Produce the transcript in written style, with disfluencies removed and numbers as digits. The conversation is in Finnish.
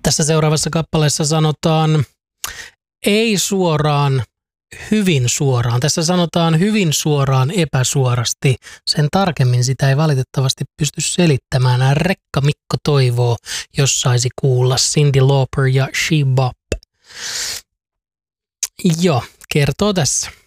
Tässä seuraavassa kappaleessa sanotaan ei suoraan, hyvin suoraan. Tässä sanotaan hyvin suoraan epäsuorasti. Sen tarkemmin sitä ei valitettavasti pysty selittämään. Rekka Mikko toivoo, jos saisi kuulla Cyndi Lauper ja She Bop. Joo, kertoo tässä.